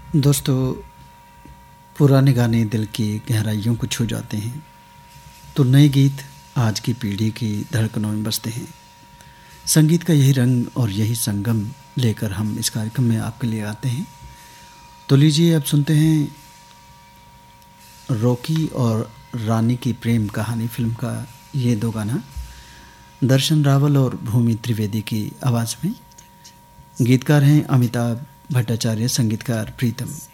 दोस्तों, पुराने गाने दिल की गहराइयों को छू जाते हैं, तो नए गीत आज की पीढ़ी की धड़कनों में बसते हैं। संगीत का यही रंग और यही संगम लेकर हम इस कार्यक्रम में आपके लिए आते हैं। तो लीजिए अब सुनते हैं रॉकी और रानी की प्रेम कहानी फिल्म का ये दो गाना दर्शन रावल और भूमि त्रिवेदी की आवाज़ में। गीतकार हैं अमिताभ भट्टाचार्य, संगीतकार प्रीतम।